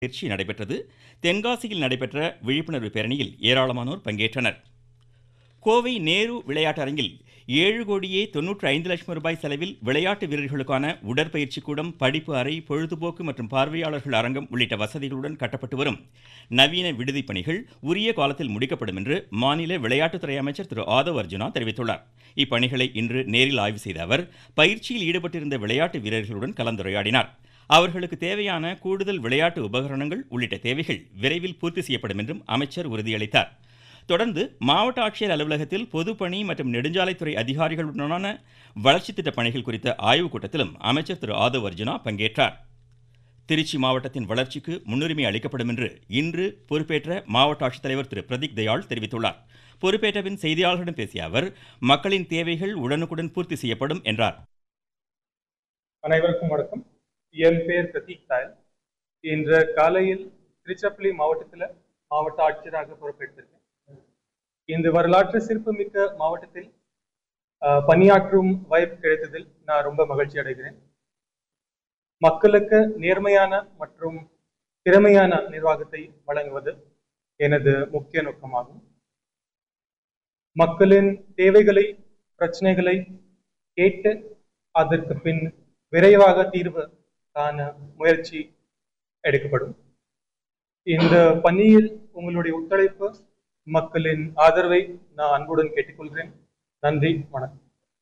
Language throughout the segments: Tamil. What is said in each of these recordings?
பயிற்சி நடைபெற்றது. தென்காசியில் நடைபெற்ற விழிப்புணர்வு பேரணியில் ஏராளமானோர் பங்கேற்றனர். கோவை நேரு விளையாட்டரங்கில் 7,95,00,000 ரூபாய் செலவில் விளையாட்டு வீரர்களுக்கான உடற்பயிற்சி கூடம், படிப்பு அறை, பொழுதுபோக்கு மற்றும் பார்வையாளர்கள் அரங்கம் உள்ளிட்ட வசதிகளுடன் கட்டப்பட்டு வரும் நவீன விடுதி பணிகள் உரிய காலத்தில் முடிக்கப்படும் என்று மாநில விளையாட்டுத்துறை அமைச்சர் திரு ஆதவ் அர்ஜுனா தெரிவித்துள்ளார். இப்பணிகளை இன்று நேரில் ஆய்வு செய்த அவர் பயிற்சியில் ஈடுபட்டிருந்த விளையாட்டு வீரர்களுடன் கலந்துரையாடினார். அவர்களுக்கு தேவையான கூடுதல் விளையாட்டு உபகரணங்கள் உள்ளிட்ட தேவைகள் விரைவில் பூர்த்தி செய்யப்படும் என்றும் அமைச்சர் உறுதியளித்தார். தொடர்ந்து மாவட்ட ஆட்சியர் அலுவலகத்தில் பொதுப்பணி மற்றும் நெடுஞ்சாலைத்துறை அதிகாரிகளுடனான வளர்ச்சி திட்ட பணிகள் குறித்த ஆய்வுக் கூட்டத்திலும் அமைச்சர் திரு ஆதவ் அர்ஜுனா பங்கேற்றார். திருச்சி மாவட்டத்தின் வளர்ச்சிக்கு முன்னுரிமை அளிக்கப்படும் என்று இன்று பொறுப்பேற்ற மாவட்ட ஆட்சித்தலைவர் திரு பிரதீக் தயாள் தெரிவித்துள்ளார். பொறுப்பேற்ற பின் செய்தியாளர்களிடம் பேசிய அவர் மக்களின் தேவைகள் உடனுக்குடன் பூர்த்தி செய்யப்படும் என்றார். அனைவருக்கும் வணக்கம். என் பேர் பிரதீக் தயாள். இன்று காலையில் திருச்சிராப்பள்ளி மாவட்டத்தில் மாவட்ட ஆட்சியராக பொறுப்பேற்றிருக்கேன். இந்த வரலாற்று சிறப்புமிக்க மாவட்டத்தில் பணியாற்றும் வாய்ப்பு கிடைத்ததில் நான் ரொம்ப மகிழ்ச்சி அடைகிறேன். மக்களுக்கு நேர்மையான மற்றும் திறமையான நிர்வாகத்தை வழங்குவது எனது முக்கிய நோக்கமாகும். மக்களின் தேவைகளை, பிரச்சனைகளை கேட்டு அதற்கு பின் விரைவாக தீர்வு காண முயற்சி எடுக்கப்படும். இந்த பணியில் உங்களுடைய ஒத்துழைப்பு, மக்களின் ஆதரவை நான் அன்புடன் கேட்டுக்கொள்கிறேன். நன்றி, வணக்கம்.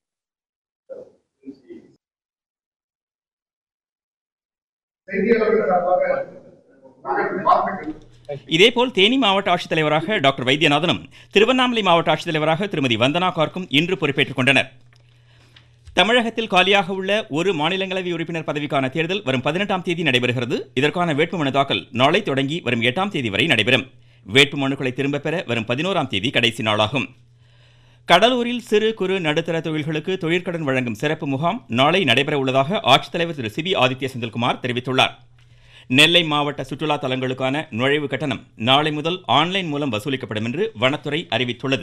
இதேபோல் தேனி மாவட்ட ஆட்சித்தலைவராக டாக்டர் வைத்தியநாதனும், திருவண்ணாமலை மாவட்ட ஆட்சித்தலைவராக திருமதி வந்தனா கார்க்கும் இன்று பொறுப்பேற்றுக் கொண்டனர். தமிழகத்தில் காலியாக உள்ள ஒரு மாநிலங்களவை உறுப்பினர் பதவிக்கான தேர்தல் வரும் 18ஆம் தேதி நடைபெறுகிறது. இதற்கான வேட்புமனு தாக்கல் நாளை தொடங்கி வரும் 8ஆம் தேதி வரை நடைபெறும். வேட்புமனுக்களை திரும்ப பெற வரும் 11ஆம் தேதி கடைசி நாளாகும். கடலூரில் சிறு குறு நடுத்தர தொழில்களுக்கு தொழிற்கடன் வழங்கும் சிறப்பு முகாம் நாளை நடைபெற உள்ளதாக ஆட்சித்தலைவர் திரு சிபி ஆதித்ய செந்தில்குமார் தெரிவித்துள்ளார். நெல்லை மாவட்ட சுற்றுலா தலங்களுக்கான நுழைவு கட்டணம் நாளை முதல் ஆன்லைன் மூலம் வசூலிக்கப்படும் என்று வனத்துறை அறிவித்துள்ளது.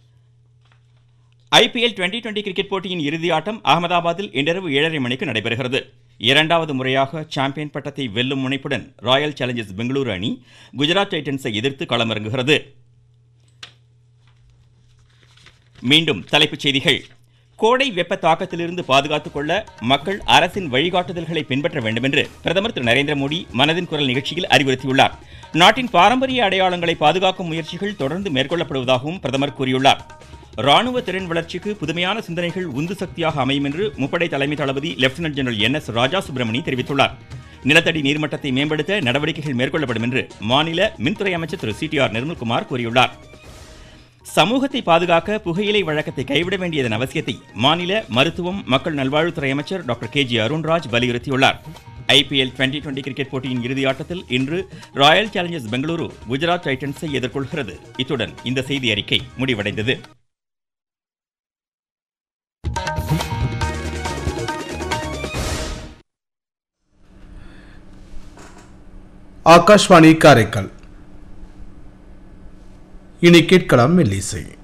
ஐபிஎல் 2020 கிரிக்கெட் போட்டியின் இறுதி ஆட்டம் அகமதாபாத்தில் இன்றிரவு 7:30 மணிக்கு நடைபெறுகிறது. இரண்டாவது முறையாக சாம்பியன் பட்டத்தை வெல்லும் முனைப்புடன் ராயல் சேலஞ்சர்ஸ் பெங்களூரு அணி குஜராத் டைட்டன்ஸை எதிர்த்து களமிறங்குகிறது. மீண்டும் தலைப்புச் செய்திகள். கோடை வெப்ப தாக்கத்திலிருந்து பாதுகாத்துக் கொள்ள மக்கள் அரசின் வழிகாட்டுதல்களை பின்பற்ற வேண்டும் என்று பிரதமர் திரு நரேந்திர மோடி மனதின் குரல் நிகழ்ச்சியில் அறிவுறுத்தியுள்ளார். நாட்டின் பாரம்பரிய அடையாளங்களை பாதுகாக்கும் முயற்சிகள் தொடர்ந்து மேற்கொள்ளப்படுவதாகவும் பிரதமர் கூறியுள்ளார். ராணுவ திறன் வளர்ச்சிக்கு புதுமையான சிந்தனைகள் உந்து சக்தியாக அமையும் என்று முப்படை தலைமை தளபதி லெப்டினன்ட் ஜெனரல் NS ராஜா சுப்பிரமணி தெரிவித்துள்ளார். நிலத்தடி நீர்மட்டத்தை மேம்படுத்த நடவடிக்கைகள் மேற்கொள்ளப்படும் என்று மாநில மின்துறை அமைச்சர் திரு CTR நிர்மல்குமார் கூறியுள்ளார். சமூகத்தை பாதுகாக்க புகையிலை வழக்கத்தை கைவிட வேண்டியதன் அவசியத்தை மாநில மருத்துவம் மக்கள் நல்வாழ்வுத்துறை அமைச்சர் டாக்டர் KG அருண்ராஜ் வலியுறுத்தியுள்ளார். IPL 2020 கிரிக்கெட் போட்டியின் இறுதி ஆட்டத்தில் இன்று ராயல் சேலஞ்சர்ஸ் பெங்களூரு குஜராத் டைட்டன்ஸை எதிர்கொள்கிறது. இத்துடன் இந்த செய்தி அறிக்கை முடிவடைந்தது. ஆகாஷ்வாணி காரைக்கால். இனி கேட்கலாம் மெல்லிசை.